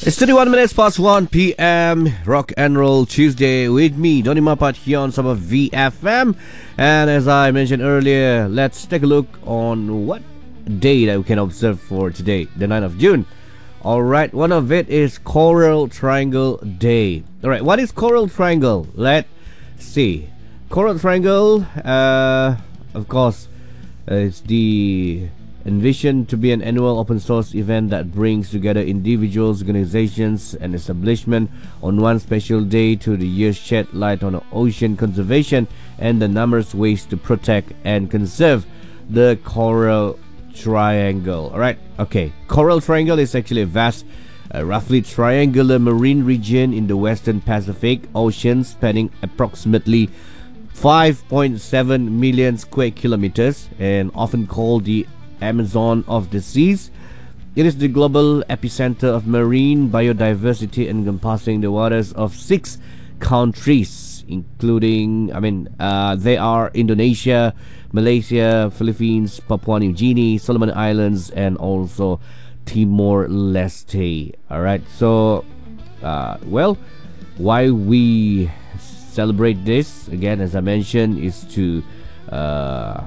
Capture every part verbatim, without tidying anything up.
It's thirty-one minutes past one p.m. Rock and Roll Tuesday with me, Donny Mapat, here on some of V F M. And as I mentioned earlier, let's take a look on what day that we can observe for today, the ninth of June. Alright, one of it is Coral Triangle Day. Alright, what is Coral Triangle? Let's see. Coral Triangle, uh, of course, uh, it's the envisioned to be an annual open source event that brings together individuals, organizations, and establishments on one special day to the year shed light on ocean conservation and the numerous ways to protect and conserve the Coral Triangle. Alright, okay. Coral Triangle is actually a vast, uh, roughly triangular marine region in the western Pacific Ocean spanning approximately five point seven million square kilometers and often called the Amazon of the seas. It is the global epicenter of marine biodiversity, encompassing the waters of six countries, including, I mean, uh, they are Indonesia, Malaysia, Philippines, Papua New Guinea, Solomon Islands, and also Timor-Leste. Alright, so, uh, well, why we celebrate this, again, as I mentioned, is to uh,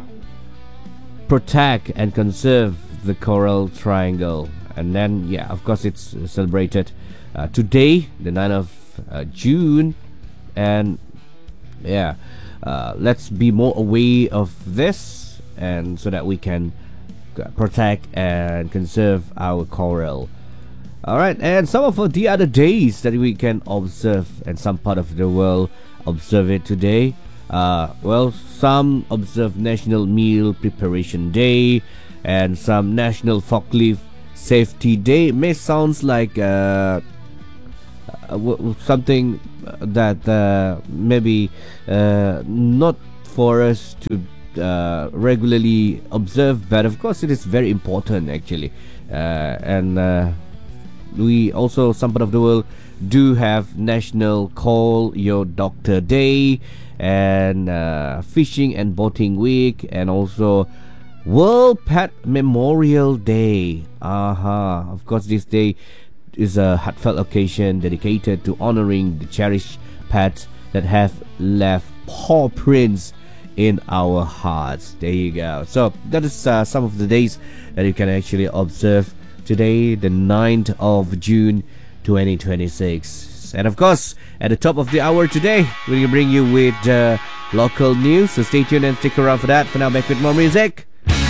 protect and conserve the Coral Triangle. And then, yeah, of course, it's celebrated uh, today, the ninth of uh, June. And yeah, uh, let's be more aware of this, and so that we can protect and conserve our coral. Alright, and some of the other days that we can observe, and some part of the world observe it today. Uh, well, some observe National Meal Preparation Day, and some National Forklift Safety Day. It may sounds like uh, uh, w- something that uh, maybe uh, not for us to uh, regularly observe, but of course it is very important actually. Uh, and uh, we also, some part of the world, do have National Call Your Doctor Day, and uh, Fishing and Boating Week, and also World Pet Memorial Day. Aha, uh-huh. Of course, this day is a heartfelt occasion dedicated to honoring the cherished pets that have left paw prints in our hearts. There you go. So that is uh, some of the days that you can actually observe today, the ninth of June twenty twenty-six. And of course, at the top of the hour today, we're going to bring you with uh, local news. So stay tuned and stick around for that. For now, back with more music.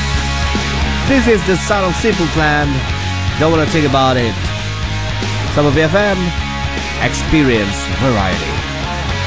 This is the sound of Simple Plan. Don't want to think about it. Some of V F M, experience variety.